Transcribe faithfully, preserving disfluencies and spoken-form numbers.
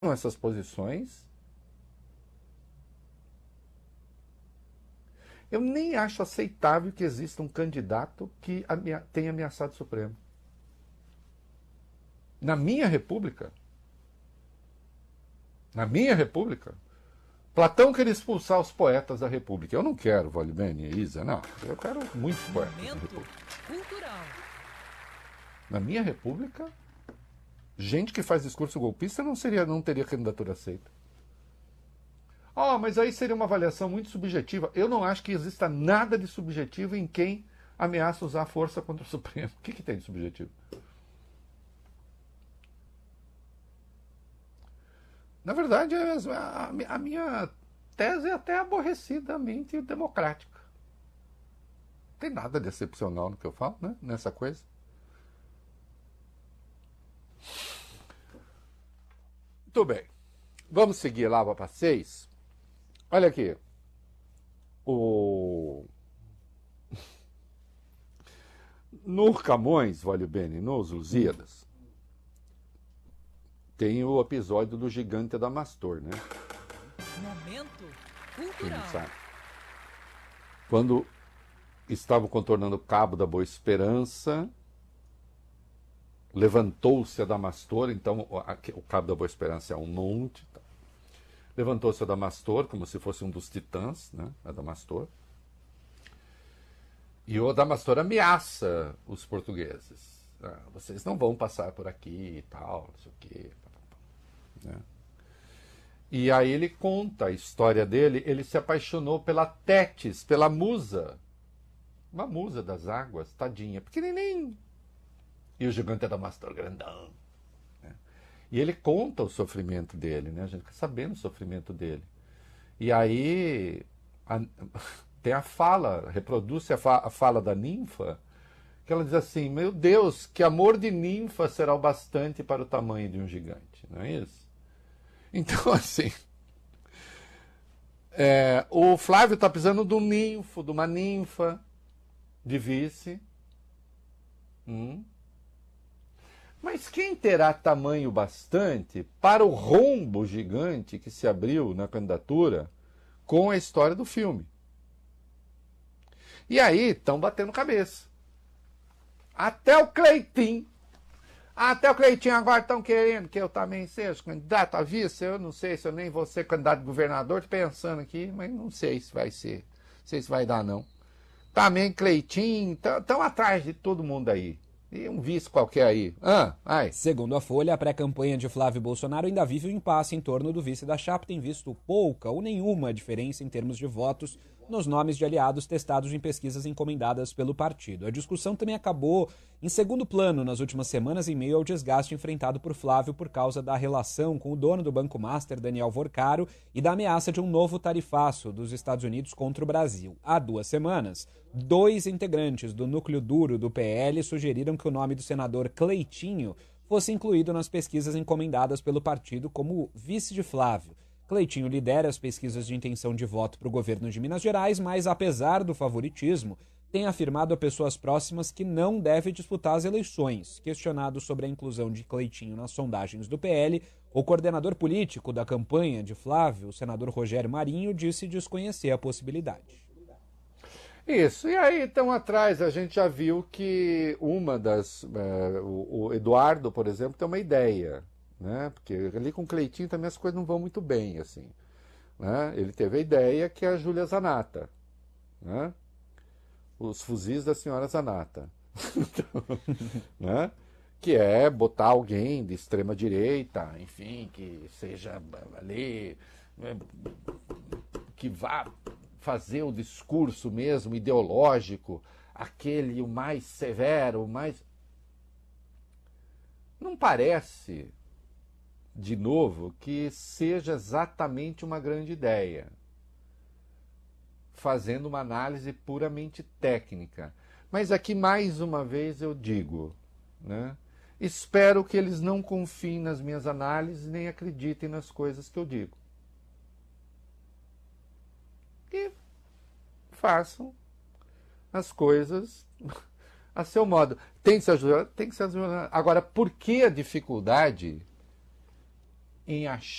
essas posições. Eu nem acho aceitável que exista um candidato que amea- tenha ameaçado o Supremo. Na minha república, na minha república, Platão queria expulsar os poetas da república. Eu não quero Volibene e Isa, não. Eu quero muitos poetas na Momento república. cultural. Na minha república, gente que faz discurso golpista não, seria, não teria candidatura aceita. Ah, mas aí seria uma avaliação muito subjetiva. Eu não acho que exista nada de subjetivo em quem ameaça usar força contra o Supremo. O que, que tem de subjetivo? Na verdade, a, a minha tese é até aborrecidamente democrática. Não tem nada de excepcional no que eu falo, né? Nessa coisa. Muito bem. Vamos seguir lá para seis. Olha aqui. O... No Camões, vale bene, nos Lusíadas, tem o episódio do gigante Adamastor, né? Momento Quem não cultural. sabe? Quando estavam contornando o Cabo da Boa Esperança, levantou-se Adamastor, então o Cabo da Boa Esperança é um monte. Tá? Levantou-se Adamastor, como se fosse um dos titãs, né? Adamastor. E o Adamastor ameaça os portugueses. Ah, vocês não vão passar por aqui e tal, não sei o quê. Né? E aí ele conta a história dele. Ele se apaixonou pela Tétis, pela musa. Uma musa das águas, tadinha, pequenininho. E o gigante Adamastor, grandão. Né? E ele conta o sofrimento dele, né? A gente fica sabendo o sofrimento dele. E aí a, tem a fala, reproduz-se a, fa, a fala da ninfa, que ela diz assim: meu Deus, que amor de ninfa será o bastante para o tamanho de um gigante, não é isso? Então, assim, é, o Flávio está precisando de um ninfo, de uma ninfa de vice. Hum. Mas quem terá tamanho bastante para o rombo gigante que se abriu na candidatura com a história do filme? E aí estão batendo cabeça. Até o Cleitinho. Até o Cleitinho agora estão querendo que eu também seja candidato a vice. Eu não sei se eu nem vou ser candidato a governador. Estou pensando aqui, mas não sei se vai ser. Não sei se vai dar, não. Também Cleitinho. Estão atrás de todo mundo aí. E um vice qualquer aí. Ah, ai. Segundo a Folha, a pré-campanha de Flávio Bolsonaro ainda vive um impasse em torno do vice da chapa, tem visto pouca ou nenhuma diferença em termos de votos nos nomes de aliados testados em pesquisas encomendadas pelo partido. A discussão também acabou em segundo plano nas últimas semanas em meio ao desgaste enfrentado por Flávio por causa da relação com o dono do Banco Master, Daniel Vorcaro, e da ameaça de um novo tarifaço dos Estados Unidos contra o Brasil. Há duas semanas, dois integrantes do núcleo duro do P L sugeriram que o nome do senador Cleitinho fosse incluído nas pesquisas encomendadas pelo partido como vice de Flávio. Cleitinho lidera as pesquisas de intenção de voto para o governo de Minas Gerais, mas, apesar do favoritismo, tem afirmado a pessoas próximas que não deve disputar as eleições. Questionado sobre a inclusão de Cleitinho nas sondagens do P L, o coordenador político da campanha de Flávio, o senador Rogério Marinho, disse desconhecer a possibilidade. Isso, e aí então atrás a gente já viu que uma das... É, o, o Eduardo, por exemplo, tem uma ideia, né? Porque ali com o Cleitinho também as coisas não vão muito bem, assim. Né? Ele teve a ideia que é a Júlia Zanata, né? Os fuzis da senhora Zanata. Né? Que é botar alguém de extrema direita, enfim, que seja ali, que vá fazer o discurso mesmo ideológico, aquele o mais severo, o mais... Não parece, de novo, que seja exatamente uma grande ideia, fazendo uma análise puramente técnica. Mas aqui, mais uma vez, eu digo, né? Espero que eles não confiem nas minhas análises nem acreditem nas coisas que eu digo. E façam as coisas a seu modo. Tem que se ajudar? Tem que se ajudar. Agora, por que a dificuldade em